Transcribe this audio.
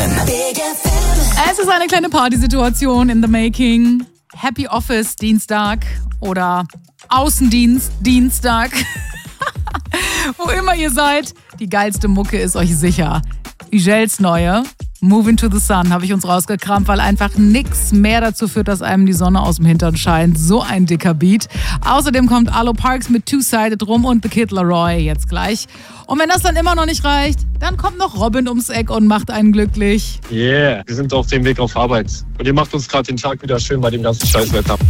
Es ist eine kleine Partysituation in the making. Happy Office Dienstag oder Außendienst Dienstag. Wo immer ihr seid, die geilste Mucke ist euch sicher. Ugels neue Moving to the Sun habe ich uns rausgekramt, weil einfach nichts mehr dazu führt, dass einem die Sonne aus dem Hintern scheint. So ein dicker Beat. Außerdem kommt Arlo Parks mit Two-Sided rum und The Kid Laroi jetzt gleich. Und wenn das dann immer noch nicht reicht, dann kommt noch Robin ums Eck und macht einen glücklich. Yeah, wir sind auf dem Weg auf Arbeit. Und ihr macht uns gerade den Tag wieder schön bei dem ganzen Scheißwetter.